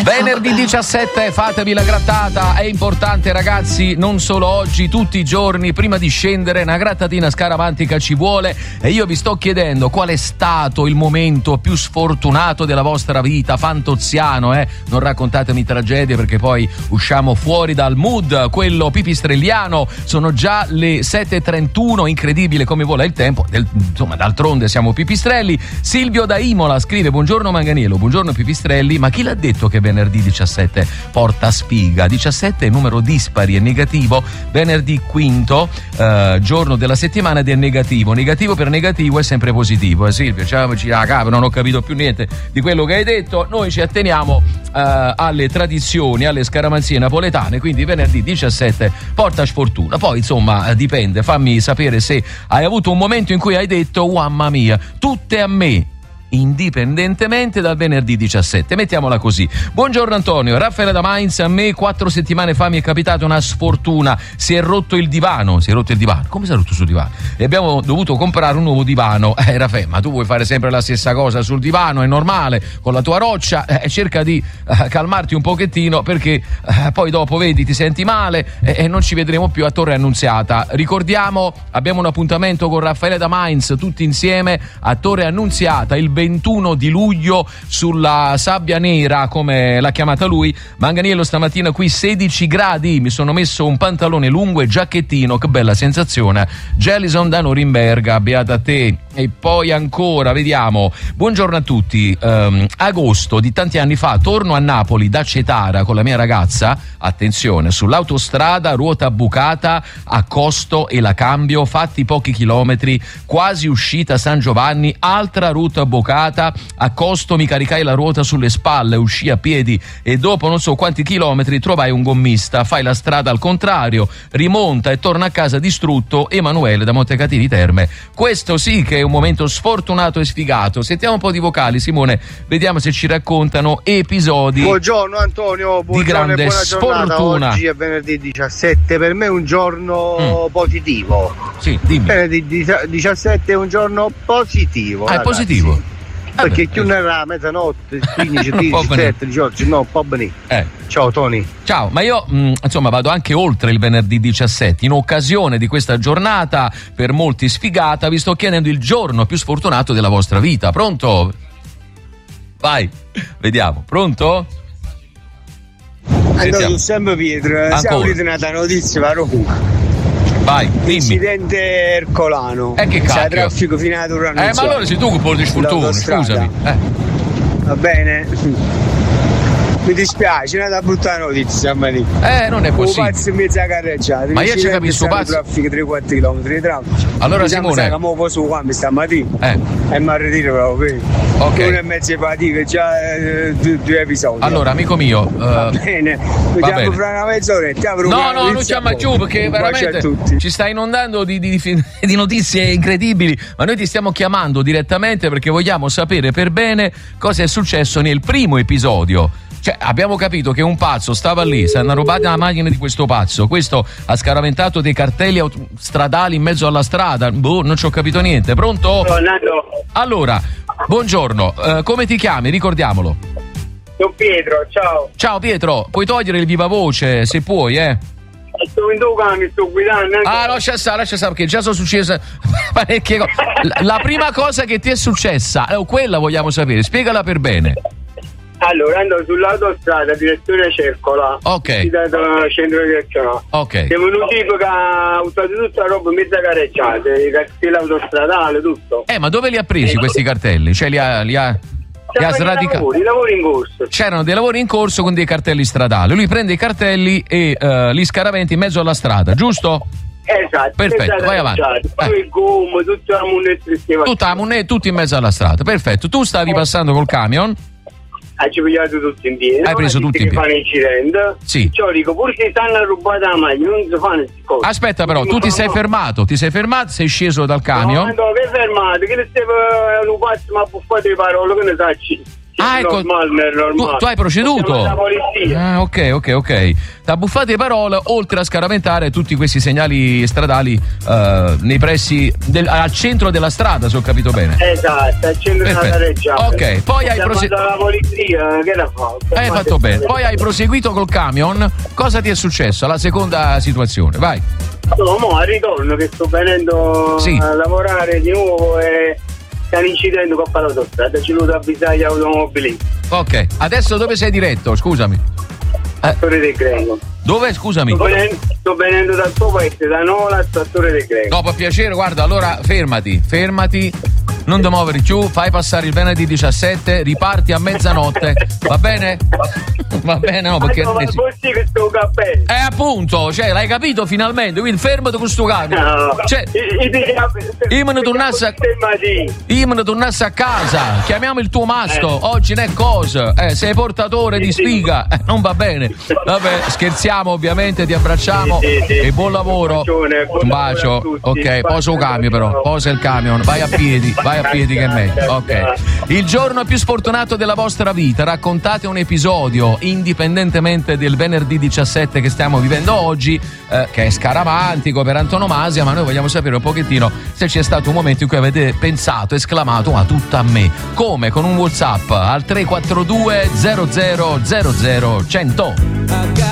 Venerdì 17, fatevi la grattata, è importante ragazzi, non solo oggi, tutti i giorni, prima di scendere una grattatina scaramantica ci vuole. E io vi sto chiedendo qual è stato il momento più sfortunato della vostra vita, fantoziano, non raccontatemi tragedie perché poi usciamo fuori dal mood, quello pipistrelliano. Sono già le 7:31, incredibile come vola il tempo, insomma d'altronde siamo pipistrelli. Silvio da Imola scrive: buongiorno Manganiello, buongiorno pipistrelli, ma chi l'ha detto che venerdì 17 porta sfiga? 17 è numero dispari, è negativo, venerdì quinto giorno della settimana ed è negativo per negativo è sempre positivo. Silvio, ciamoci la capa, non ho capito più niente di quello che hai detto. Noi ci atteniamo alle tradizioni, alle scaramanzie napoletane, quindi venerdì 17 porta sfortuna. Poi insomma dipende, fammi sapere se hai avuto un momento in cui hai detto mamma mia, tutte a me, indipendentemente dal venerdì 17, mettiamola così. Buongiorno Antonio, Raffaele da Mainz. A me 4 settimane fa mi è capitata una sfortuna, si è rotto il divano. Come si è rotto sul divano? E abbiamo dovuto comprare un nuovo divano. Raffaele, ma tu vuoi fare sempre la stessa cosa sul divano? È normale, con la tua roccia, cerca di calmarti un pochettino, perché poi dopo vedi ti senti male e non ci vedremo più a Torre Annunziata. Ricordiamo, abbiamo un appuntamento con Raffaele da Mainz tutti insieme a Torre Annunziata il 21 di luglio sulla sabbia nera, come l'ha chiamata lui. Manganiello, stamattina qui 16 gradi, mi sono messo un pantalone lungo e giacchettino, che bella sensazione. Gelison da Norimberga, beata te. E poi ancora, vediamo, buongiorno a tutti. Agosto di tanti anni fa torno a Napoli da Cetara con la mia ragazza, attenzione, sull'autostrada, ruota bucata, accosto e la cambio, fatti pochi chilometri, quasi uscita San Giovanni, altra ruota bucata, accosto, mi caricai la ruota sulle spalle, uscii a piedi e dopo non so quanti chilometri trovai un gommista. Fai la strada al contrario, rimonta e torna a casa distrutto. Emanuele da Montecatini Terme. Questo sì che è un momento sfortunato e sfigato. Sentiamo un po' di vocali, Simone, vediamo se ci raccontano episodi. Buongiorno Antonio, buongiorno di grande e buona giornata. sfortuna. Oggi è venerdì 17, per me è un giorno positivo. Sì, dimmi. Venerdì 17 è un giorno positivo. È positivo? Perché più nella mezzanotte, 15, 17, 18, no, un po' benissimo. Ciao Tony. Ciao, ma io insomma vado anche oltre il venerdì 17. In occasione di questa giornata per molti sfigata, vi sto chiedendo il giorno più sfortunato della vostra vita. Pronto? Vai, vediamo. Pronto? Antonio, sempre Pietro, siamo ritornati a notizia da Roma. Vai, dimmi. Incidente Ercolano. Che cacchio? C'è traffico fino a Torre Annunziata. Ma allora sei tu che porti sfortuna, scusami. Va bene. Mi dispiace, è una brutta notizia, ma non è possibile. Un pazzo in mezzo a carreggiata. Ma io ci capisco, pazzo. Traffico 3-4 km di traffico. Allora Simone, che mo posso qua stamattina. E mi ritiro proprio. Ok. 1 e mezzo di fatica, già 2 episodi. Allora, amico mio, va bene. Vediamo fra una mezz'oretta. No, non chiama giù perché veramente ci sta inondando di notizie incredibili. Ma noi ti stiamo chiamando direttamente perché vogliamo sapere per bene cosa è successo nel primo episodio. Cioè, abbiamo capito che un pazzo stava lì, si hanno rubato la macchina di questo pazzo, questo ha scaraventato dei cartelli stradali in mezzo alla strada, non ci ho capito niente. Pronto? Allora, buongiorno, come ti chiami? Ricordiamolo. Sono Pietro, ciao. Ciao Pietro, puoi togliere il viva voce se puoi, Sto in due cani, sto guidando. Lascia stare perché già sono successe parecchie cose. La prima cosa che ti è successa, quella vogliamo sapere, spiegala per bene. Allora, ando sull'autostrada, direzione Cercola. Ok. Centro direzionale. Ok. Siamo un tipo che ha usato tutta la roba mezza carecciata, i cartelli autostradali, tutto. Ma dove li ha presi questi cartelli? Cioè li ha sradicati? I lavori in corso. C'erano dei lavori in corso con dei cartelli stradali. Lui prende i cartelli e li scaraventa in mezzo alla strada, giusto? Esatto. Perfetto, vai avanti. Poi il gommo, tutta la munetta. Tutti in mezzo alla strada. Perfetto. Tu stavi passando col camion. Ci pigliato tutti in piedi. Hai preso tutti in piedi. Fanno incidente. Sì. Ciò dico, pur se stanno rubata la macchina, non si fanno queste cose. Aspetta però, tu ti sei fermato, sei sceso dal camion. No, per fermato, che ne stai un pazzo ma buffato di parole, che ne sacci. ecco. Normale. Tu hai proceduto? La polizia. Ok. Da buffate parole, oltre a scaraventare tutti questi segnali stradali nei pressi al centro della strada, se ho capito bene. Esatto, al centro della Reggiana. Ok, poi hai proseguito. La polizia, che l'ha fatto? Hai fatto bene. Poi hai proseguito col camion. Cosa ti è successo? La seconda situazione, vai. Mo al ritorno che sto venendo a lavorare di nuovo e c'è un incidente con l'autostrada, ci ho dovuto avvisare gli automobilisti. Ok, adesso dove sei diretto? Scusami. Torre del Greco. Dove, scusami? Sto venendo dal tuo paese, da Nola a Torre del Greco. No, per piacere, guarda, allora fermati, non ti muovere più, fai passare il venerdì 17, riparti a mezzanotte, va bene? Va bene, no, perché questo cappello. Appunto, cioè, l'hai capito finalmente, quindi fermati con sto camion. No. Cioè, io me ne tornassi a casa, chiamiamo il tuo masto, oggi ne è cosa, sei portatore di sfiga, non va bene. Vabbè, scherziamo ovviamente, ti abbracciamo e buon lavoro. Un bacio. Ok, posa il camion però, posa il camion, vai a piedi che è meglio. Ok. Il giorno più sfortunato della vostra vita, raccontate un episodio indipendentemente del venerdì 17 che stiamo vivendo oggi, che è scaramantico per antonomasia, ma noi vogliamo sapere un pochettino se c'è stato un momento in cui avete pensato, esclamato, ma tutta a me. Come? Con un WhatsApp al 342 00 00 100.